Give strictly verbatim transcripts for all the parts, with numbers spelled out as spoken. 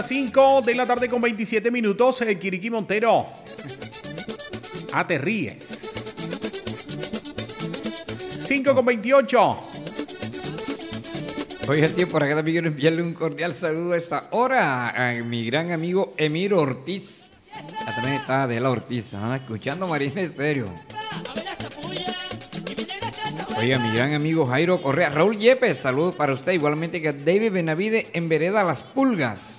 cinco de la tarde con veintisiete minutos, eh, Kiriqui Montero. Ah, te ríes. cinco con veintiocho. Oye, sí, por acá también quiero enviarle un cordial saludo a esta hora a mi gran amigo Emiro Ortiz. Ya también está de la Ortiz, ¿ah? Escuchando Marina Estéreo. Oye, mi gran amigo Jairo Correa, Raúl Yepes, saludos para usted, igualmente que David Benavide en Vereda Las Pulgas.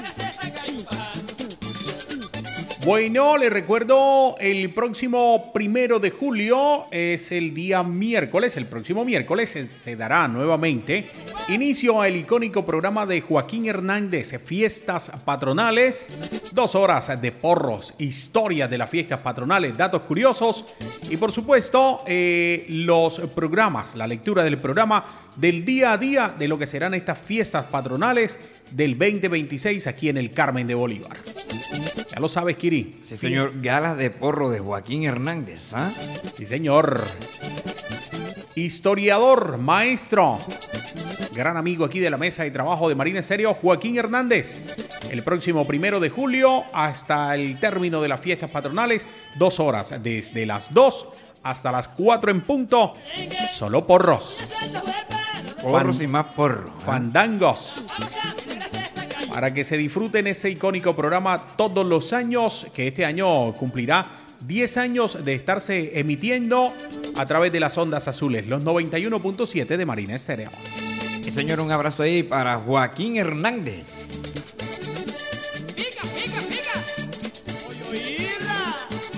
Bueno, les recuerdo, el próximo primero de julio es el día miércoles. El próximo miércoles se, se dará nuevamente inicio al icónico programa de Joaquín Hernández, Fiestas Patronales. Dos horas de porros, historia de las fiestas patronales, datos curiosos y por supuesto eh, los programas, la lectura del programa del día a día de lo que serán estas fiestas patronales del veinte veintiséis aquí en el Carmen de Bolívar. Ya lo sabes, Kiri. Sí, señor. Galas de porro de Joaquín Hernández, ¿ah? Sí, señor. Historiador, maestro, gran amigo aquí de la mesa de trabajo de Marina Estéreo, Joaquín Hernández. El próximo primero de julio hasta el término de las fiestas patronales, dos horas, desde las dos hasta las cuatro en punto, solo porros. Porros Fan, y más porros. ¿eh? Fandangos. Para que se disfruten ese icónico programa todos los años, que este año cumplirá diez años de estarse emitiendo a través de las ondas azules, los noventa y uno punto siete de Marina Estéreo. Sí, señor, un abrazo ahí para Joaquín Hernández. Pica, pica, pica. Voy a oírla.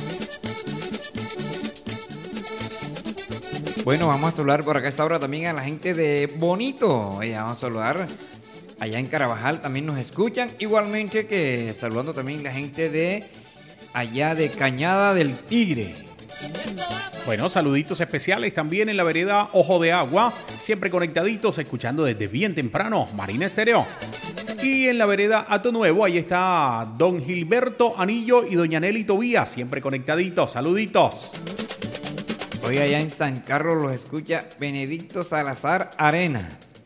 Bueno, vamos a saludar por acá a esta hora también a la gente de Bonito. Oye, vamos a saludar. Allá en Carabajal también nos escuchan. Igualmente que saludando también la gente de allá de Cañada del Tigre. Bueno, saluditos especiales también en la vereda Ojo de Agua. Siempre conectaditos, escuchando desde bien temprano Marina Estéreo. Y en la vereda Hato Nuevo, ahí está don Gilberto Anillo y doña Nelly Tobías. Siempre conectaditos, saluditos. Hoy allá en San Carlos los escucha Benedicto Salazar Arena.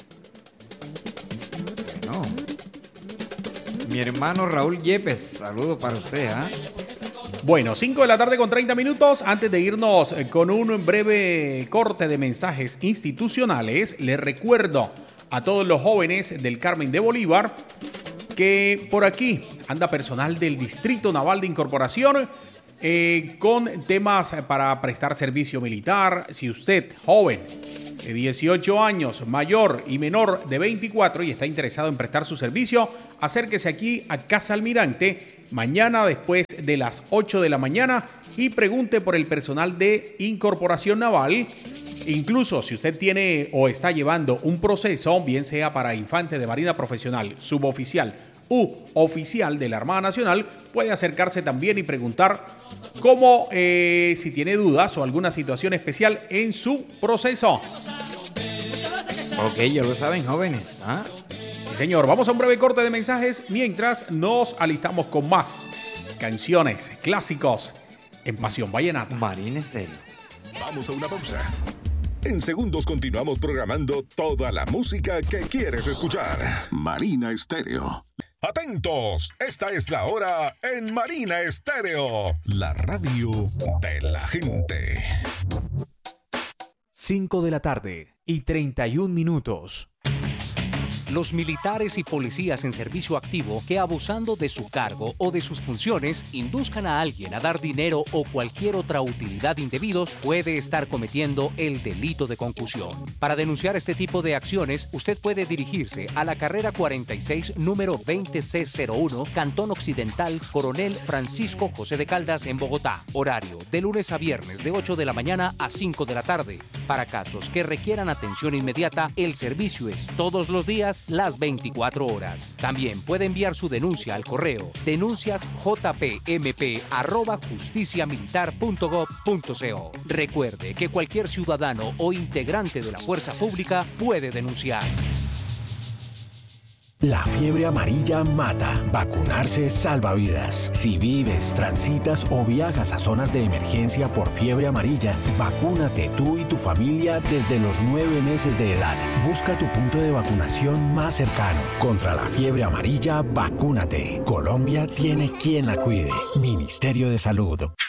Mi hermano Raúl Yepes, saludo para usted, ¿ah? ¿eh? Bueno, cinco de la tarde con treinta minutos. Antes de irnos con un breve corte de mensajes institucionales, les recuerdo a todos los jóvenes del Carmen de Bolívar que por aquí anda personal del Distrito Naval de Incorporación eh, con temas para prestar servicio militar. Si usted, joven, de dieciocho años, mayor y menor de veinticuatro y está interesado en prestar su servicio, acérquese aquí a Casa Almirante mañana después de las ocho de la mañana y pregunte por el personal de Incorporación Naval. Incluso si usted tiene o está llevando un proceso, bien sea para infante de marina profesional, suboficial u oficial de la Armada Nacional, puede acercarse también y preguntar cómo, eh, si tiene dudas o alguna situación especial en su proceso. Ok, ya lo saben, jóvenes. ¿Ah? Señor, vamos a un breve corte de mensajes mientras nos alistamos con más canciones, clásicos en Pasión Vallenata. Marina Estéreo. Vamos a una pausa. En segundos continuamos programando toda la música que quieres escuchar. Marina Estéreo. Atentos, esta es la hora en Marina Estéreo, la radio de la gente. cinco de la tarde y treinta y un minutos. Los militares y policías en servicio activo que abusando de su cargo o de sus funciones induzcan a alguien a dar dinero o cualquier otra utilidad indebidos puede estar cometiendo el delito de concusión. Para denunciar este tipo de acciones, usted puede dirigirse a la carrera cuarenta y seis, número veinte C cero uno, Cantón Occidental, Coronel Francisco José de Caldas en Bogotá. Horario de lunes a viernes de ocho de la mañana a cinco de la tarde. Para casos que requieran atención inmediata, el servicio es todos los días, las veinticuatro horas. También puede enviar su denuncia al correo denuncias j p m p arroba justicia militar punto gob punto co. Recuerde que cualquier ciudadano o integrante de la fuerza pública puede denunciar. La fiebre amarilla mata. Vacunarse salva vidas. Si vives, transitas o viajas a zonas de emergencia por fiebre amarilla, vacúnate tú y tu familia desde los nueve meses de edad. Busca tu punto de vacunación más cercano. Contra la fiebre amarilla, vacúnate. Colombia tiene quien la cuide. Ministerio de Salud.